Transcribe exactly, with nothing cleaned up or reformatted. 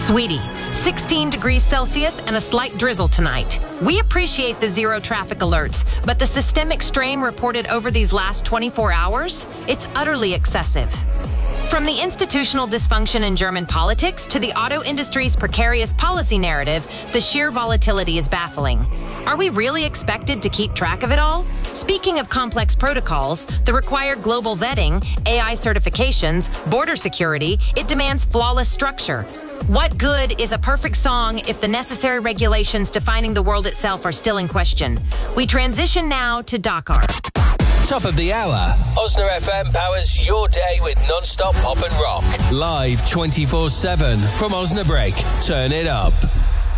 Sweetie, sixteen degrees Celsius and a slight drizzle tonight. We appreciate the zero traffic alerts, but the systemic strain reported over these last twenty-four hours, it's utterly excessive. From the institutional dysfunction in German politics to the auto industry's precarious policy narrative, the sheer volatility is baffling. Are we really expected to keep track of it all? Speaking of complex protocols, the required global vetting, A I certifications, border security, it demands flawless structure. What good is a perfect song if the necessary regulations defining the world itself are still in question? We transition now to Dakar. Top of the hour. Osna F M powers your day with non-stop pop and rock. Live twenty-four seven from Osnabrück. Turn it up.